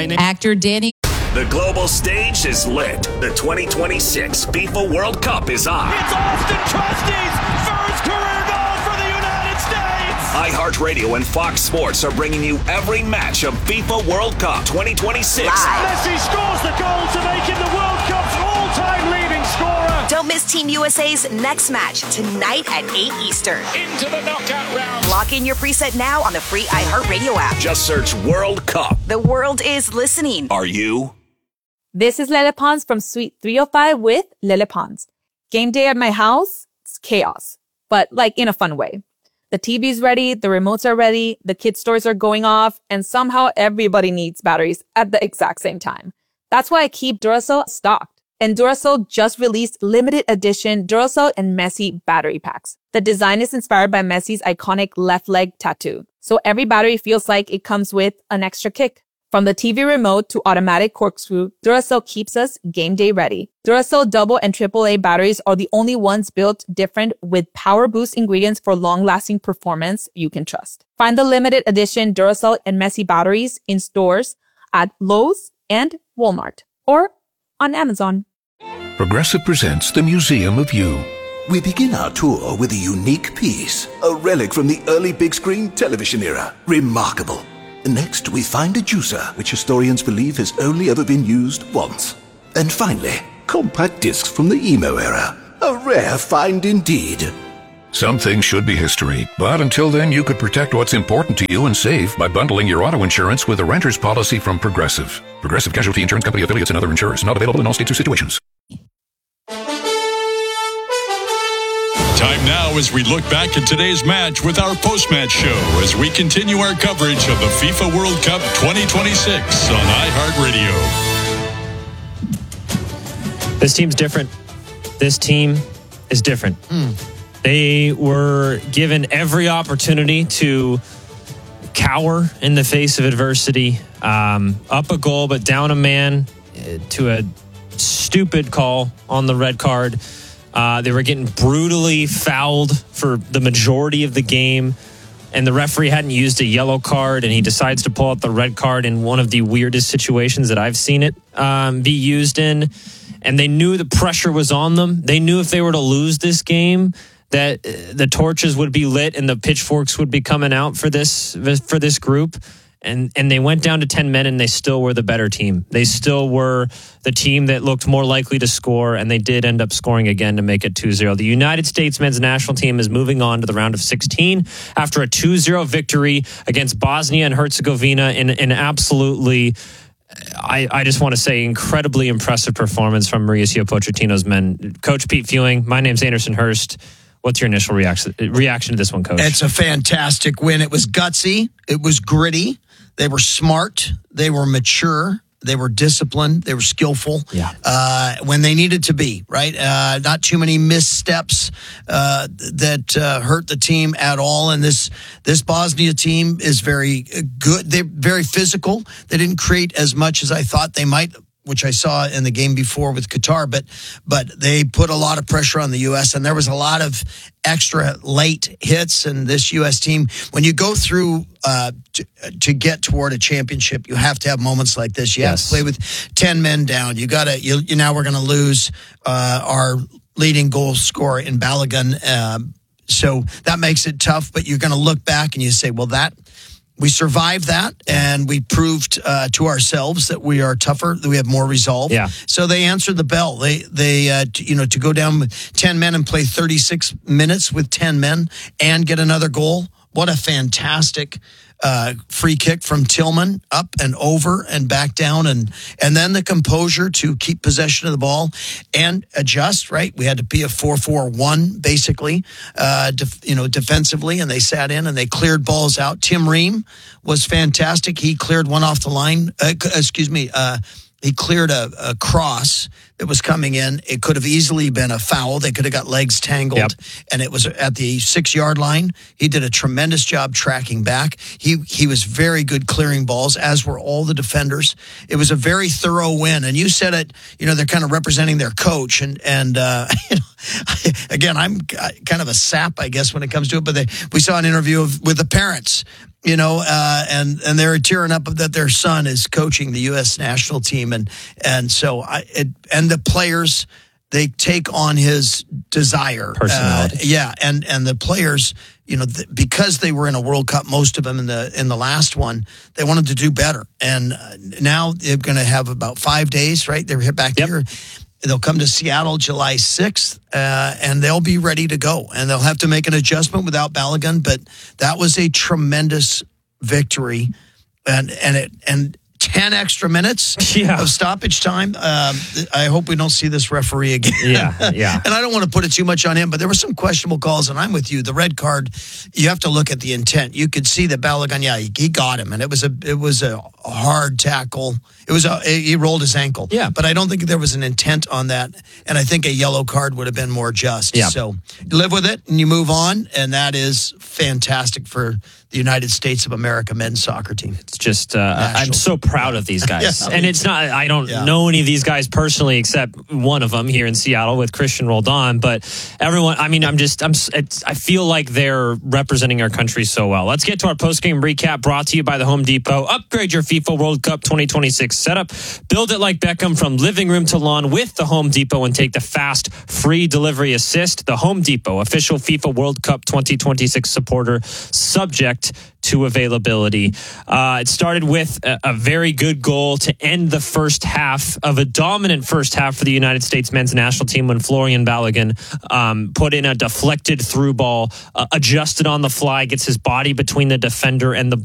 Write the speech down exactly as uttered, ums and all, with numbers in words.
My name actor Danny. The global stage is lit. The twenty twenty-six FIFA World Cup is on. It's Austin Trusty's first career goal for the United States. iHeartRadio and Fox Sports are bringing you every match of FIFA World Cup twenty twenty-six. Messi scores the goal to make him the World Cup's all-time leading scorer. Don't miss Team U S A's next match tonight at eight Eastern. Into the knockout round. Lock in your preset now on the free iHeartRadio app. Just search World Cup. The world is listening. Are you? This is Lele Pons from Suite three oh five with Lele Pons. Game day at my house, it's chaos, but like in a fun way. The T V's ready, the remotes are ready, the kids' toys are going off, and somehow everybody needs batteries at the exact same time. That's why I keep Duracell stocked. And Duracell just released limited edition Duracell and Messi battery packs. The design is inspired by Messi's iconic left leg tattoo, so every battery feels like it comes with an extra kick. From the T V remote to automatic corkscrew, Duracell keeps us game day ready. Duracell double and triple A batteries are the only ones built different with power boost ingredients for long-lasting performance you can trust. Find the limited edition Duracell and Messi batteries in stores at Lowe's and Walmart or on Amazon. Progressive presents the Museum of You. We begin our tour with a unique piece, a relic from the early big screen television era. Remarkable. Next, we find a juicer, which historians believe has only ever been used once. And finally, compact discs from the emo era. A rare find indeed. Some things should be history, but until then you could protect what's important to you and save by bundling your auto insurance with a renter's policy from Progressive. Progressive Casualty Insurance Company affiliates and other insurers. Not available in all states or situations. Time now as we look back at today's match with our post-match show as we continue our coverage of the FIFA World Cup twenty twenty-six on iHeartRadio. This team's different. This team is different. Mm. They were given every opportunity to cower in the face of adversity, um, up a goal but down a man to a stupid call on the red card. Uh, they were getting brutally fouled for the majority of the game, and the referee hadn't used a yellow card, and he decides to pull out the red card in one of the weirdest situations that I've seen it um, be used in. And they knew the pressure was on them. They knew if they were to lose this game, that the torches would be lit and the pitchforks would be coming out for this for this group. And and they went down to ten men, and they still were the better team. They still were the team that looked more likely to score, and they did end up scoring again to make it two zero. The United States men's national team is moving on to the round of sixteen after a two zero victory against Bosnia and Herzegovina in an absolutely, I, I just want to say, incredibly impressive performance from Mauricio Pochettino's men. Coach Pete Fewing, my name's Anderson Hurst. What's your initial reaction reaction to this one, Coach? It's a fantastic win. It was gutsy. It was gritty. They were smart. They were mature. They were disciplined. They were skillful. Yeah. Uh, when they needed to be, right? Uh, not too many missteps uh, that uh, hurt the team at all. And this this Bosnia team is very good. They're very physical. They didn't create as much as I thought they might, which I saw in the game before with Qatar, but but they put a lot of pressure on the U S, and there was a lot of extra late hits. And this U S team, when you go through uh, to, to get toward a championship, you have to have moments like this. You yes. have to play with ten men down. You got to. You, you now we're going to lose uh, our leading goal scorer in Balogun, uh, so that makes it tough. But you're going to look back and you say, well, that. We survived that, and we proved uh, to ourselves that we are tougher, that we have more resolve. Yeah. So they answered the bell. They, they, uh, t- you know, to go down with ten men and play thirty-six minutes with ten men and get another goal. What a fantastic uh, free kick from Tillman, up and over and back down, and and then the composure to keep possession of the ball and adjust. Right, we had to be a four four one basically, uh, def, you know, defensively, and they sat in and they cleared balls out. Tim Ream was fantastic. He cleared one off the line. Uh, excuse me. Uh, he cleared a, a cross that was coming in. It could have easily been a foul. They could have got legs tangled, Yep. and it was at the six-yard line. He did a tremendous job tracking back. He he was very good clearing balls, as were all the defenders. It was a very thorough win. And you said it, you know, they're kind of representing their coach. And, and uh, you know, again, I'm kind of a sap, I guess, when it comes to it. But they, we saw an interview of, with the parents, you know, uh, and and they're tearing up that their son is coaching the U S national team, and and so I it, and the players, they take on his desire, personality, uh, yeah, and and the players, you know, th- because they were in a World Cup, most of them in the in the last one, they wanted to do better, and uh, now they're going to have about five days, right? They're hit back Yep. here. They'll come to Seattle July sixth, uh, and they'll be ready to go. And they'll have to make an adjustment without Balogun, but that was a tremendous victory. And and it and ten extra minutes Yeah. of stoppage time. Um, I hope we don't see this referee again. Yeah, yeah. And I don't want to put it too much on him, but there were some questionable calls, and I'm with you. The red card, you have to look at the intent. You could see that Balogun, yeah, he, he got him, and it was a it was a hard tackle. It was a he rolled his ankle. Yeah. But I don't think there was an intent on that, and I think a yellow card would have been more just. Yeah. So you live with it and you move on, and that is fantastic for the United States of America men's soccer team. It's just, uh, I'm National. so proud of these guys. Yeah, and me it's too. not, I don't Yeah. know any of these guys personally except one of them here in Seattle with Christian Roldan. But everyone, I mean, I'm just, I'm, it's, I feel like they're representing our country so well. Let's get to our post-game recap brought to you by the Home Depot. Upgrade your FIFA World Cup twenty twenty-six setup. Build it like Beckham from living room to lawn with the Home Depot and take the fast, free delivery assist. The Home Depot, official FIFA World Cup twenty twenty-six supporter, subject to availability. Uh, it started with a, a very good goal to end the first half of a dominant first half for the United States men's national team when Florian Balogun um, put in a deflected through ball, uh, adjusted on the fly, gets his body between the defender and the